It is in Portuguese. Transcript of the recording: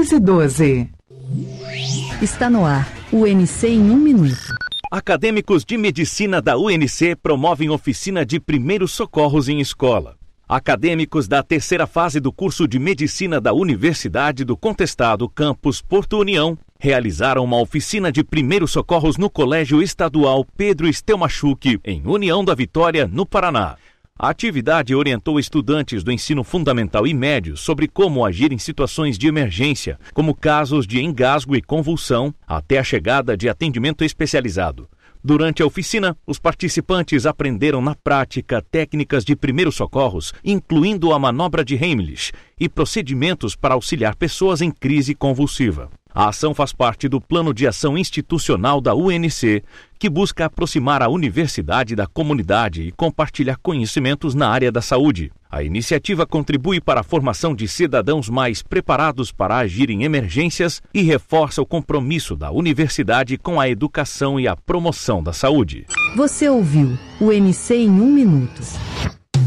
212. Está no ar, o UNC em 1 minuto. Acadêmicos de Medicina da UNC promovem oficina de primeiros socorros em escola. Acadêmicos da terceira fase do curso de Medicina da Universidade do Contestado Campus Porto União realizaram uma oficina de primeiros socorros no Colégio Estadual Pedro Stelmachuk, em União da Vitória, no Paraná. A atividade orientou estudantes do ensino fundamental e médio sobre como agir em situações de emergência, como casos de engasgo e convulsão, até a chegada de atendimento especializado. Durante a oficina, os participantes aprenderam na prática técnicas de primeiros socorros, incluindo a manobra de Heimlich e procedimentos para auxiliar pessoas em crise convulsiva. A ação faz parte do Plano de Ação Institucional da UNC, que busca aproximar a universidade da comunidade e compartilhar conhecimentos na área da saúde. A iniciativa contribui para a formação de cidadãos mais preparados para agir em emergências e reforça o compromisso da universidade com a educação e a promoção da saúde. Você ouviu o UNC em 1 minuto.